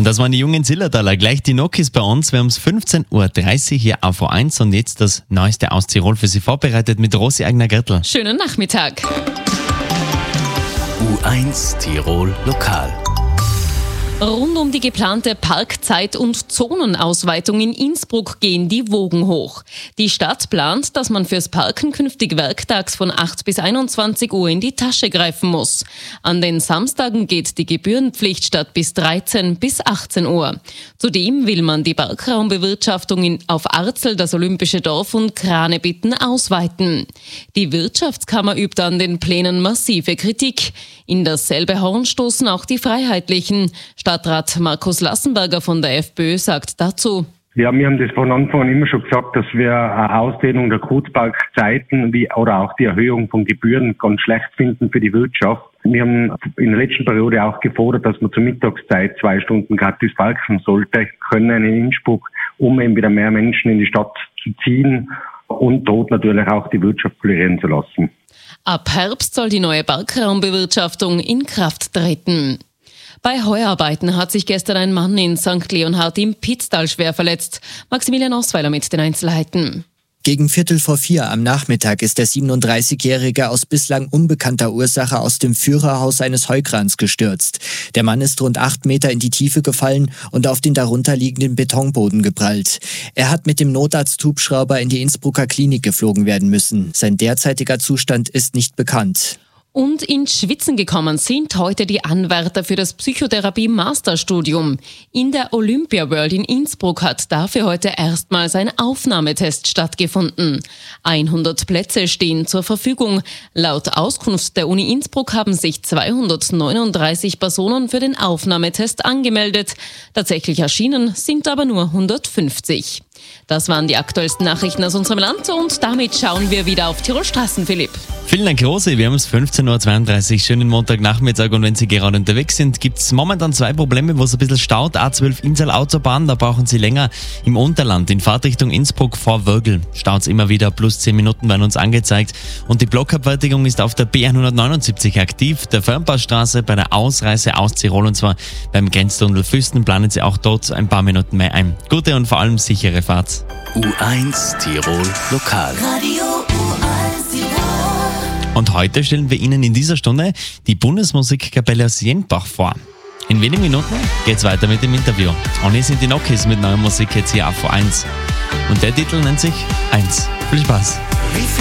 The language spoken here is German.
Und das waren die jungen Zillertaler. Gleich die Nokis bei uns. Wir haben es 15.30 Uhr hier auf A1 und jetzt das Neueste aus Tirol für Sie vorbereitet mit Rosi Eigner-Gürtel. Schönen Nachmittag. U1 Tirol Lokal. Rund um die geplante Parkzeit- und Zonenausweitung in Innsbruck gehen die Wogen hoch. Die Stadt plant, dass man fürs Parken künftig werktags von 8 bis 21 Uhr in die Tasche greifen muss. An den Samstagen geht die Gebührenpflicht statt bis 13 bis 18 Uhr. Zudem will man die Parkraumbewirtschaftung auf Arzel, das Olympische Dorf und Kranebitten ausweiten. Die Wirtschaftskammer übt an den Plänen massive Kritik. In dasselbe Horn stoßen auch die Freiheitlichen. Stadtrat Markus Lassenberger von der FPÖ sagt dazu: Ja, wir haben das von Anfang an immer schon gesagt, dass wir eine Ausdehnung der Kurzparkzeiten oder auch die Erhöhung von Gebühren ganz schlecht finden für die Wirtschaft. Wir haben in der letzten Periode auch gefordert, dass man zur Mittagszeit 2 Stunden gratis parken sollte können in Innsbruck, um eben wieder mehr Menschen in die Stadt zu ziehen und dort natürlich auch die Wirtschaft florieren zu lassen. Ab Herbst soll die neue Parkraumbewirtschaftung in Kraft treten. Bei Heuarbeiten hat sich gestern ein Mann in St. Leonhard im Pitztal schwer verletzt. Maximilian Osweiler mit den Einzelheiten. Gegen 3:45 am Nachmittag ist der 37-Jährige aus bislang unbekannter Ursache aus dem Führerhaus eines Heukrans gestürzt. Der Mann ist rund 8 Meter in die Tiefe gefallen und auf den darunterliegenden Betonboden geprallt. Er hat mit dem Notarzt-Hubschrauber in die Innsbrucker Klinik geflogen werden müssen. Sein derzeitiger Zustand ist nicht bekannt. Und ins Schwitzen gekommen sind heute die Anwärter für das Psychotherapie-Masterstudium. In der Olympia World in Innsbruck hat dafür heute erstmals ein Aufnahmetest stattgefunden. 100 Plätze stehen zur Verfügung. Laut Auskunft der Uni Innsbruck haben sich 239 Personen für den Aufnahmetest angemeldet. Tatsächlich erschienen sind aber nur 150. Das waren die aktuellsten Nachrichten aus unserem Land und damit schauen wir wieder auf Tirol Straßen, Philipp. Vielen Dank, Rosi. Wir haben es 15.32 Uhr, schönen Montagnachmittag und wenn Sie gerade unterwegs sind, gibt es momentan 2 Probleme, wo es ein bisschen staut. A12 Insel Autobahn, da brauchen Sie länger im Unterland in Fahrtrichtung Innsbruck vor Wörgl. Staut es immer wieder, plus 10 Minuten werden uns angezeigt. Und die Blockabfertigung ist auf der B179 aktiv, der Fernpassstraße bei der Ausreise aus Tirol und zwar beim Grenztunnel Füsten planen Sie auch dort ein paar Minuten mehr ein. Gute und vor allem sichere Fahrt. U1 Tirol Lokal. Radio U1 Tirol. Und heute stellen wir Ihnen in dieser Stunde die Bundesmusikkapelle aus Jenbach vor. In wenigen Minuten geht's weiter mit dem Interview. Und hier sind die Nokis mit neuer Musik jetzt hier auf A1. Und der Titel nennt sich 1. Viel Spaß.